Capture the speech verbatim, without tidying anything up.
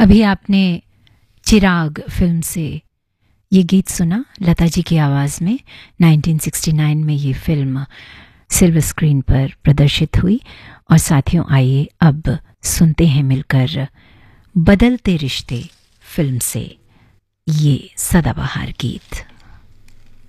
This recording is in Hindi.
अभी आपने चिराग फिल्म से ये गीत सुना लता जी की आवाज़ में। नाइनटीन सिक्सटी नाइन में ये फिल्म सिल्वर स्क्रीन पर प्रदर्शित हुई। और साथियों, आइए अब सुनते हैं मिलकर बदलते रिश्ते फिल्म से ये सदाबहार गीत।